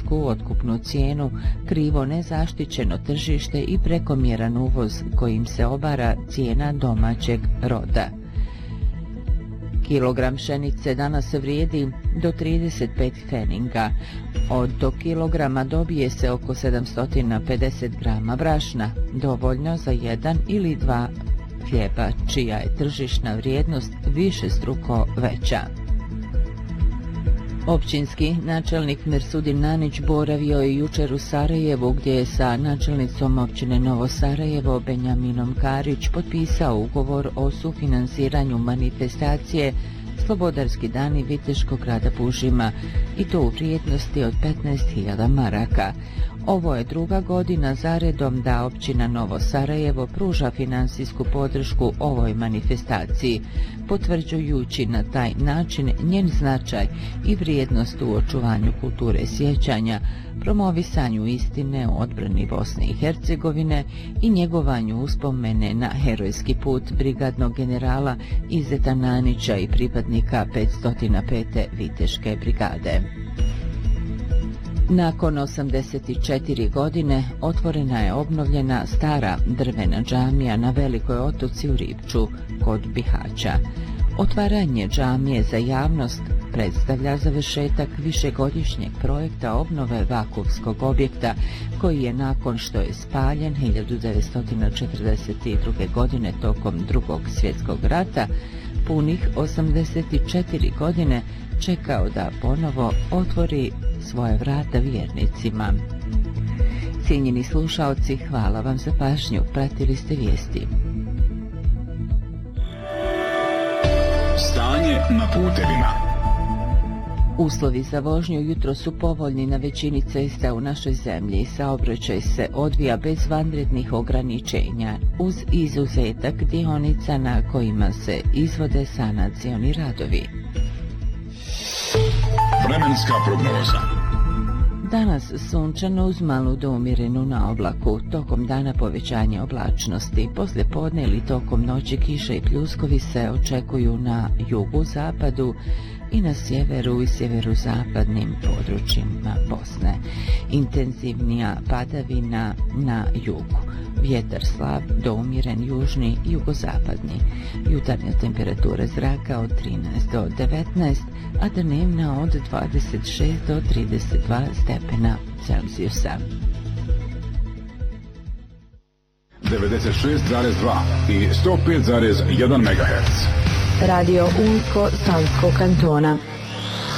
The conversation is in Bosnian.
nisku otkupnu cijenu, krivo nezaštićeno tržište i prekomjeran uvoz kojim se obara cijena domaćeg roda. Kilogram pšenice danas vrijedi do 35 pfeninga. Od tog kilograma dobije se oko 750 grama brašna, dovoljno za 1 ili 2 hljeba, čija je tržišna vrijednost višestruko veća. Općinski načelnik Mersudin Nanić boravio je jučer u Sarajevu, gdje je sa načelnicom općine Novo Sarajevo Benjaminom Karić potpisao ugovor o sufinansiranju manifestacije Slobodarski dani Viteškog grada Pužima, i to u vrijednosti od 15.000 maraka. Ovo je druga godina zaredom da općina Novo Sarajevo pruža financijsku podršku ovoj manifestaciji, potvrđujući na taj način njen značaj i vrijednost u očuvanju kulture sjećanja, promovisanju istine o odbrani Bosne i Hercegovine i njegovanju uspomene na herojski put brigadnog generala Izeta Nanića i pripadnika 505. Viteške brigade. Nakon 84 godine otvorena je obnovljena stara drvena džamija na Velikoj Otoci u Ripču kod Bihaća. Otvaranje džamije za javnost predstavlja završetak višegodišnjeg projekta obnove vakufskog objekta, koji je nakon što je spaljen 1942. godine tokom Drugog svjetskog rata punih 84 godine čekao da ponovo otvori svoje vrata vjernicima. Cijenjeni slušaoci, hvala vam za pažnju. Pratili ste vijesti. Stanje na putevima. Uslovi za vožnju jutro su povoljni na većini cesta u našoj zemlji. Saobraćaj se odvija bez vanrednih ograničenja, uz izuzetak dionica na kojima se izvode sanacioni radovi. Vremenska prognoza. Danas sunčano uz malu do umjerenu na oblaku, tokom dana povećanje oblačnosti, poslijepodne ili tokom noći kiše i pljuskovi se očekuju na jugu, zapadu i na sjeveru i sjeverozapadnim područjima Bosne. Intenzivnija padavina na jugu. Vjetar slab do umjeren južni i jugozapadni. Jutarnja temperatura zraka od 13 do 19, a dnevna od 26 do 32 stepena Celzijusa. 96,2 i 105,1 MHz. Radio Unsko Sanskog kantona.